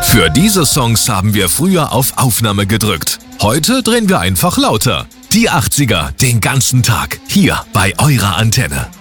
Für diese Songs haben wir früher auf Aufnahme gedrückt. Heute drehen wir einfach lauter. Die 80er, den ganzen Tag, hier bei eurer Antenne.